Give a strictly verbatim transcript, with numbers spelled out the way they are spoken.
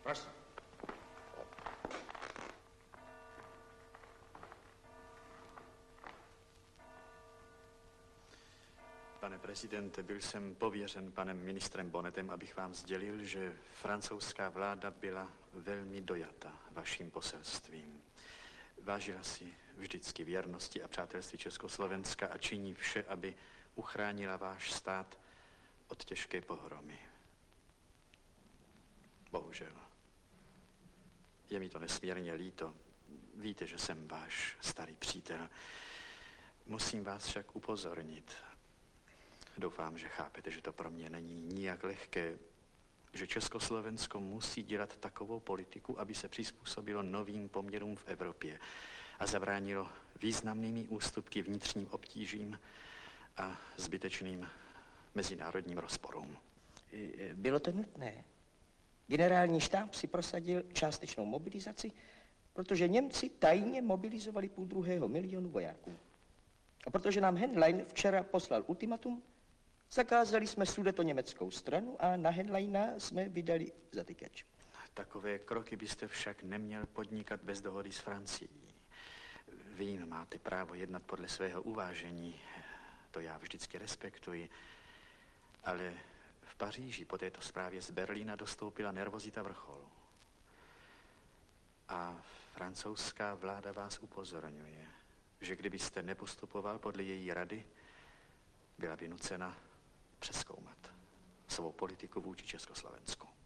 Prosím. Pane prezidente, byl jsem pověřen panem ministrem Bonnetem, abych vám sdělil, že francouzská vláda byla velmi dojata vaším poselstvím. Vážila si vždycky věrnosti a přátelství Československa a činí vše, aby uchránila váš stát od těžké pohromy. Bohužel. Je mi to nesmírně líto. Víte, že jsem váš starý přítel. Musím vás však upozornit. Doufám, že chápete, že to pro mě není nijak lehké, že Československo musí dělat takovou politiku, aby se přizpůsobilo novým poměrům v Evropě a zabránilo významnými ústupky vnitřním obtížím a zbytečným mezinárodním rozporům. Bylo to nutné. Generální štáb si prosadil částečnou mobilizaci, protože Němci tajně mobilizovali půl druhého milionu vojáků. A protože nám Henlein včera poslal ultimatum, zakázali jsme sudetoněmeckou stranu a na Henleina jsme vydali zatykač. Takové kroky byste však neměl podnikat bez dohody s Francií. Vím, máte právo jednat podle svého uvážení, to já vždycky respektuji, ale v Paříži po této zprávě z Berlína dostoupila nervozita vrcholu. A francouzská vláda vás upozorňuje, že kdybyste nepostupoval podle její rady, byla by nucena přezkoumat svou politiku vůči Československu.